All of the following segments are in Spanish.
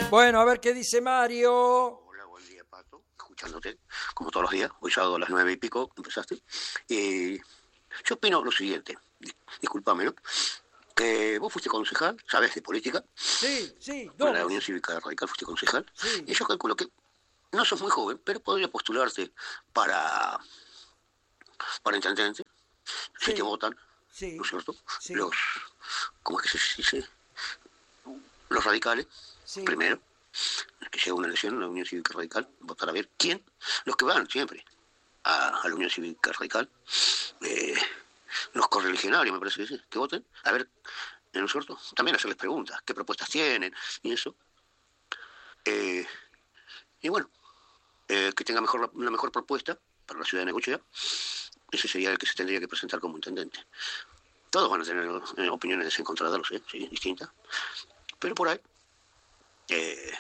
Bueno, a ver qué dice Mario. Hola, buen día, Pato. Escuchándote, como todos los días. Hoy sábado a las 9:00 empezaste. Yo opino lo siguiente. Discúlpame, ¿no? Que vos fuiste concejal, sabes de política. Sí, Para la dos Unión veces. Cívica Radical fuiste concejal. Sí, Y yo calculo que no sos muy joven, pero podría postularte para, para intendente, si te sí, votan, ¿no es sí, cierto? sí, Los, ¿cómo es que se dice? Los radicales, sí. primero, que llega una elección en la Unión Cívica Radical, votar a ver quién, los que van siempre a la Unión Cívica Radical, eh, los correligionarios, me parece que voten, a ver, ¿no es cierto? También hacerles preguntas, qué propuestas tienen y eso. Eh, y bueno, que tenga la mejor propuesta para la ciudad de Necochea, ese sería el que se tendría que presentar como intendente. Todos van a tener opiniones desencontradas, lo sé, sí, distintas, pero por ahí eh,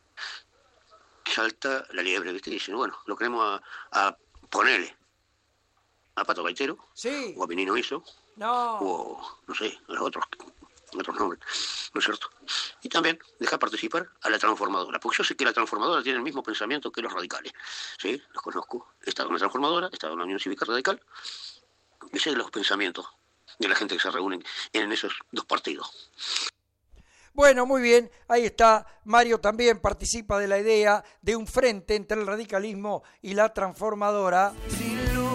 salta la liebre, ¿viste? Y dicen, bueno, lo queremos a ponerle a Pato Gaitero, o Sí, a Benino Iso, no. o no sé, a los otros nombres, ¿no es cierto? Y también dejar participar a la transformadora, porque yo sé que la transformadora tiene el mismo pensamiento que los radicales, ¿sí? Los conozco. He estado en la transformadora, he estado en la Unión Cívica Radical, y sé los pensamientos de la gente que se reúnen en esos dos partidos. Bueno, muy bien, ahí está. Mario también participa de la idea de un frente entre el radicalismo y la transformadora.